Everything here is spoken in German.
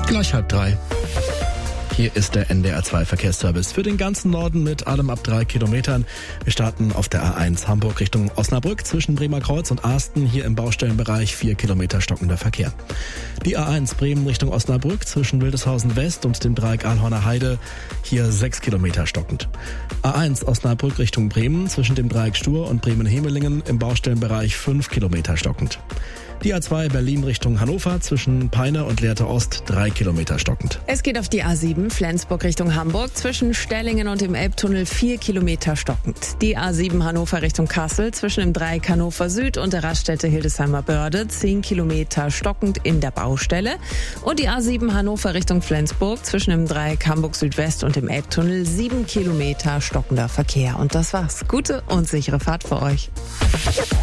Gleich 2:30. Hier ist der NDR2 Verkehrsservice für den ganzen Norden mit allem ab 3 Kilometern. Wir starten auf der A1 Hamburg Richtung Osnabrück zwischen Bremer Kreuz und Asten. Hier im Baustellenbereich 4 Kilometer stockender Verkehr. Die A1 Bremen Richtung Osnabrück zwischen Wildeshausen West und dem Dreieck Alhorner Heide. Hier 6 Kilometer stockend. A1 Osnabrück Richtung Bremen zwischen dem Dreieck Stur und Bremen-Hemelingen im Baustellenbereich 5 Kilometer stockend. Die A2 Berlin Richtung Hannover zwischen Peine und Lehrte Ost 3 Kilometer stockend. Es geht auf die A7 Flensburg Richtung Hamburg zwischen Stellingen und dem Elbtunnel 4 Kilometer stockend. Die A7 Hannover Richtung Kassel zwischen dem Dreieck Hannover Süd und der Raststätte Hildesheimer Börde 10 Kilometer stockend in der Baustelle. Und die A7 Hannover Richtung Flensburg zwischen dem Dreieck Hamburg Südwest und dem Elbtunnel 7 Kilometer stockender Verkehr. Und das war's. Gute und sichere Fahrt für euch.